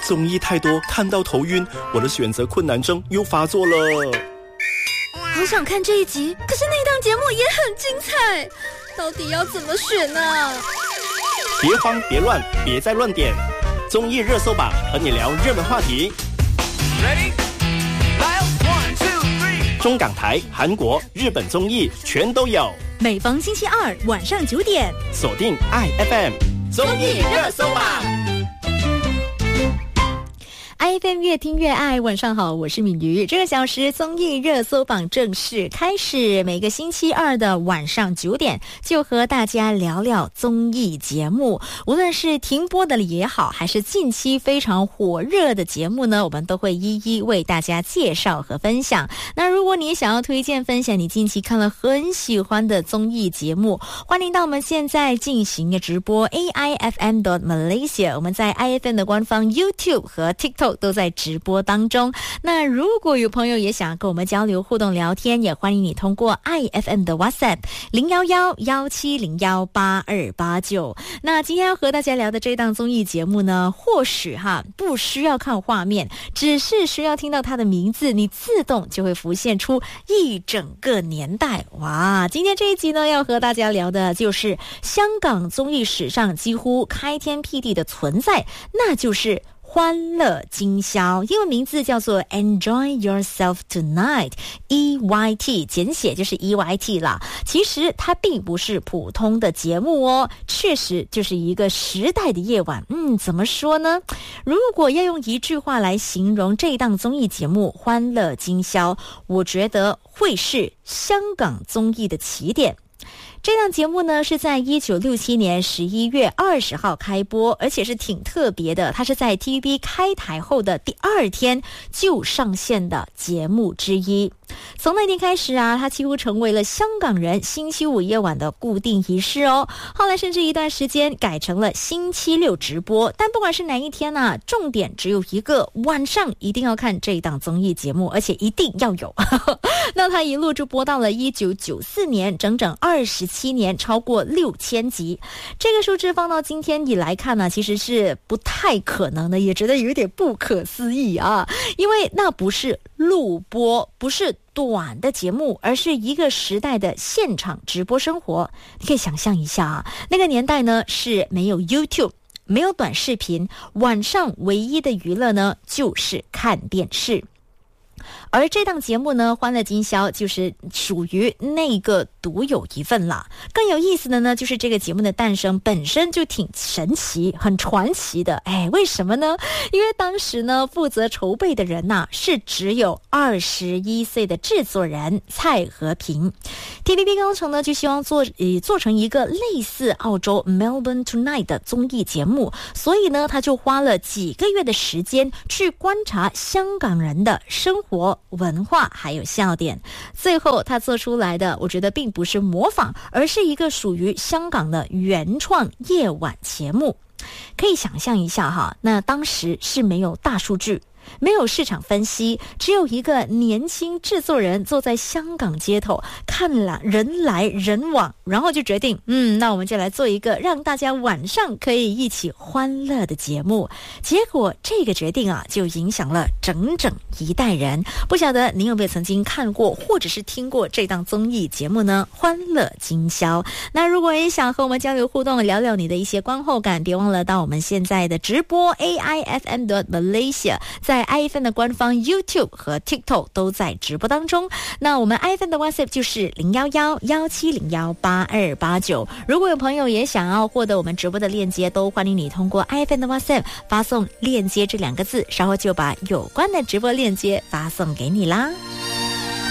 综艺太多，看到头晕，我的选择困难症又发作了。 好想看这一集，可是那档节目也很精彩，到底要怎么选呢？ 别慌别乱，别再乱点，综艺热搜榜和你聊热门话题。Ready? 中港台、韩国、日本综艺全都有。 每逢星期二晚上9点， 锁定IFM 综艺热搜榜。 IFM 越听越爱，晚上好，我是敏瑜。这个小时综艺热搜榜正式开始，每个星期二的晚上9点就和大家聊聊综艺节目，无论是停播的也好，还是近期非常火热的节目呢，我们都会一一为大家介绍和分享。那如果你想要推荐分享你近期看了很喜欢的综艺节目，欢迎到我们现在进行的直播 AIFM.Malaysia， 我们在 IFM 的官方 YouTube 和 TikTok都在直播当中。那如果有朋友也想跟我们交流互动聊天，也欢迎你通过 IFM 的 WhatsApp 011-1702-8289。那今天要和大家聊的这档综艺节目呢，或许不需要看画面，只是需要听到它的名字，你自动就会浮现出一整个年代。哇，今天这一集呢，要和大家聊的就是香港综艺史上几乎开天辟地的存在，那就是欢乐今宵，英文名字叫做 Enjoy Yourself Tonight， EYT 简写就是 EYT 啦。其实它并不是普通的节目哦，确实就是一个时代的夜晚。怎么说呢？如果要用一句话来形容这档综艺节目欢乐今宵，我觉得会是香港综艺的起点。这档节目呢是在1967年11月20号开播，而且是挺特别的，它是在 TVB 开台后的第2天就上线的节目之一。从那天开始它几乎成为了香港人星期五夜晚的固定仪式哦。后来甚至一段时间改成了星期六直播，但不管是哪一天重点只有一个，晚上一定要看这一档综艺节目，而且一定要有。那它一路就播到了1994年，整整27年，超过6000集。这个数字放到今天以来看呢，其实是不太可能的，也觉得有点不可思议因为那不是录播，不是短的节目，而是一个时代的现场直播生活。你可以想象一下那个年代呢是没有 YouTube， 没有短视频，晚上唯一的娱乐呢就是看电视。而这档节目呢，欢乐今宵就是属于那个独有一份啦。更有意思的呢，就是这个节目的诞生本身就挺神奇、很传奇的。为什么呢？因为当时呢，负责筹备的人是只有21岁的制作人蔡和平。TVB 高层呢就希望做成一个类似澳洲 Melbourne Tonight 的综艺节目，所以呢，他就花了几个月的时间去观察香港人的生活、文化还有笑点。最后他做出来的，我觉得并不是模仿，而是一个属于香港的原创夜晚节目。可以想象一下那当时是没有大数据，没有市场分析，只有一个年轻制作人坐在香港街头，看了人来人往，然后就决定那我们就来做一个让大家晚上可以一起欢乐的节目。结果这个决定就影响了整整一代人。不晓得您有没有曾经看过或者是听过这档综艺节目呢？欢乐今宵。那如果也想和我们交流互动，聊聊你的一些观后感，别忘了到我们现在的直播 AIFM.Malaysia， 在IFM 的官方 YouTube 和 TikTok 都在直播当中。那我们 IFM 的 WhatsApp 就是011-1702-8289。如果有朋友也想要获得我们直播的链接，都欢迎你通过 IFM 的 WhatsApp 发送链接这2个字，稍后就把有关的直播链接发送给你啦。